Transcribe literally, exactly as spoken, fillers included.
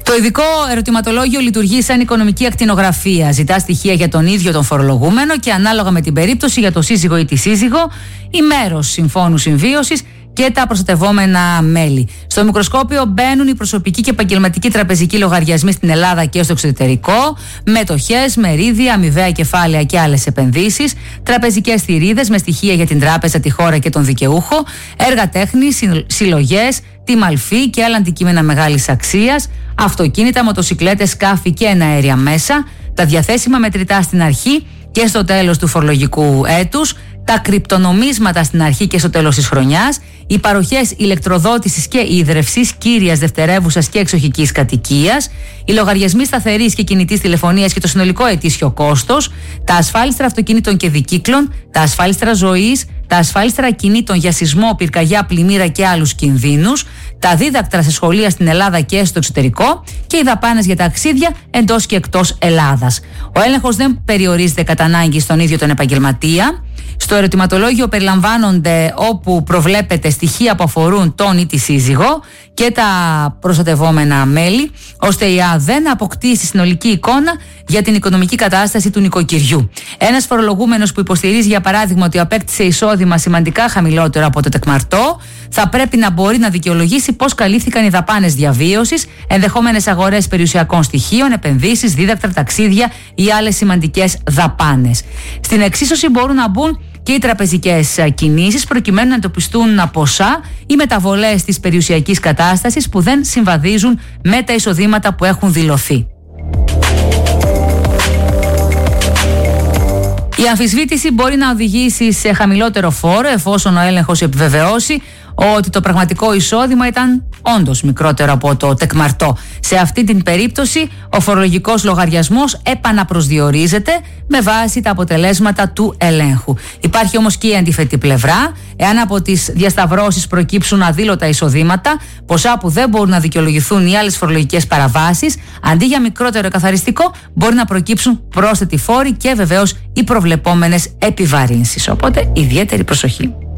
Το ειδικό ερωτηματολόγιο λειτουργεί σαν οικονομική ακτινογραφία. Ζητά στοιχεία για τον ίδιο τον φορολογούμενο και ανάλογα με την περίπτωση για το σύζυγο ή τη σύζυγο ή μέρος συμφώνου συμβίωσης και τα προστατευόμενα μέλη. Στο μικροσκόπιο μπαίνουν οι προσωπικοί και επαγγελματικοί τραπεζικοί λογαριασμοί στην Ελλάδα και στο εξωτερικό, μετοχές, μερίδια, αμοιβαία κεφάλαια και άλλες επενδύσεις, τραπεζικές θηρίδες με στοιχεία για την τράπεζα, τη χώρα και τον δικαιούχο, έργα τέχνης, συλλογές, τη μαλφή και άλλα αντικείμενα μεγάλης αξίας, αυτοκίνητα, μοτοσικλέτες, σκάφη και εναέρια μέσα, τα διαθέσιμα μετρητά στην αρχή και στο τέλος του φορολογικού έτους, τα κρυπτονομίσματα στην αρχή και στο τέλος της χρονιάς, οι παροχές ηλεκτροδότησης και ίδρευσης κύριας, δευτερεύουσας και εξοχικής κατοικίας, οι λογαριασμοί σταθερής και κινητής τηλεφωνίας και το συνολικό ετήσιο κόστος, τα ασφάλιστρα αυτοκινήτων και δικύκλων, τα ασφάλιστρα ζωής, τα ασφάλιστρα κινήτων για σεισμό, πυρκαγιά, πλημμύρα και άλλους κινδύνους, τα δίδακτρα σε σχολεία στην Ελλάδα και στο εξωτερικό και οι δαπάνες για ταξίδια εντός και εκτός Ελλάδας. Ο έλεγχος δεν περιορίζεται κατά ανάγκη στον ίδιο τον επαγγελματία. Στο ερωτηματολόγιο περιλαμβάνονται, όπου προβλέπεται, στοιχεία που αφορούν τον ή τη σύζυγο και τα προστατευόμενα μέλη, ώστε η ΑΔΕ να αποκτήσει συνολική εικόνα για την οικονομική κατάσταση του νοικοκυριού. Ένας φορολογούμενος που υποστηρίζει, για παράδειγμα, ότι απέκτησε εισόδημα σημαντικά χαμηλότερο από το τεκμαρτό, θα πρέπει να μπορεί να δικαιολογήσει πώς καλύφθηκαν οι δαπάνες διαβίωσης, ενδεχόμενες αγορές περιουσιακών στοιχείων, επενδύσεις, δίδακτρα, ταξίδια ή άλλες σημαντικές δαπάνες. Στην εξίσωση μπορούν να μπουν και οι τραπεζικές κινήσεις, προκειμένου να εντοπιστούν ποσά ή μεταβολές της περιουσιακής κατάστασης που δεν συμβαδίζουν με τα εισοδήματα που έχουν δηλωθεί. Η αμφισβήτηση μπορεί να οδηγήσει σε χαμηλότερο φόρο, εφόσον ο έλεγχος επιβεβαιώσει ότι το πραγματικό εισόδημα ήταν όντως μικρότερο από το τεκμαρτό. Σε αυτή την περίπτωση, ο φορολογικός λογαριασμός επαναπροσδιορίζεται με βάση τα αποτελέσματα του ελέγχου. Υπάρχει όμως και η αντίθετη πλευρά. Εάν από τις διασταυρώσεις προκύψουν αδήλωτα εισοδήματα, ποσά που δεν μπορούν να δικαιολογηθούν ή άλλες φορολογικές παραβάσεις, αντί για μικρότερο εκαθαριστικό, μπορεί να προκύψουν πρόσθετοι φόροι και βεβαίως οι προβλεπόμενες επιβαρύνσεις. Οπότε, ιδιαίτερη προσοχή.